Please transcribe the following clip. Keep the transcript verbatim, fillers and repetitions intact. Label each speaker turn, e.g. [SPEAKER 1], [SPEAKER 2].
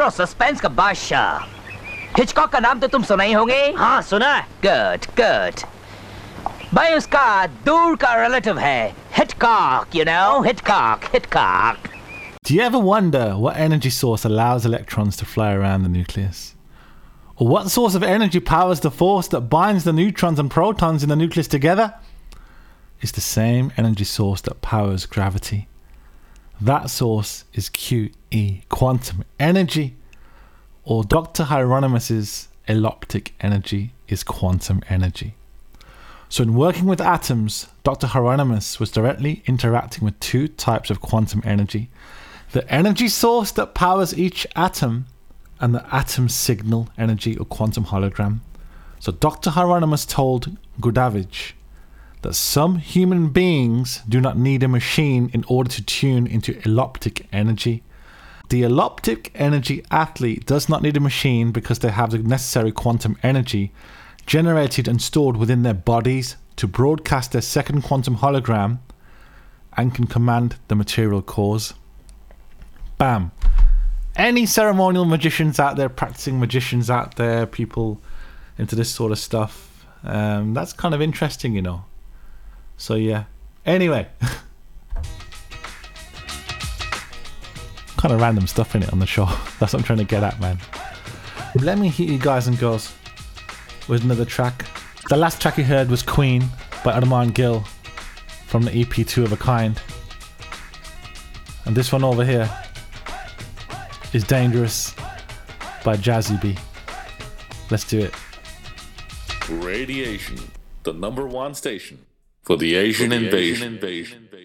[SPEAKER 1] Bro suspense का बादशाह Hitchcock का नाम तो तुम सुना ही होंगे
[SPEAKER 2] हाँ सुना है
[SPEAKER 1] गुड गुड भाई उसका दूर का रिलेटिव है Hitchcock you know Hitchcock Hitchcock
[SPEAKER 3] Do you ever wonder what energy source allows electrons to fly around the nucleus? Or what source of energy powers the force that binds the neutrons and protons in the nucleus together? It's the same energy source that powers gravity. That source is Q E, quantum energy. Or Doctor Hieronymus's eloptic energy is quantum energy. So in working with atoms, Doctor Hieronymus was directly interacting with two types of quantum energy. The energy source that powers each atom and the atom signal energy or quantum hologram. So Doctor Hieronymus told Gudavich that some human beings do not need a machine in order to tune into eloptic energy. The eloptic energy athlete does not need a machine because they have the necessary quantum energy generated and stored within their bodies to broadcast their second quantum hologram and can command the material cause. Bam. Any ceremonial magicians out there, practicing magicians out there, people into this sort of stuff, um, that's kind of interesting, you know. So yeah. Anyway. Kind of random stuff in it on the show. That's what I'm trying to get at, man. Let me hit you guys and girls with another track. The last track you heard was Queen by Armand Gill from the E P Two of a Kind. And this one over here is Dangerous by Jazzy B. Let's do it.
[SPEAKER 4] Radiation, the number one station for the Asian, for the invasion. Asian invasion.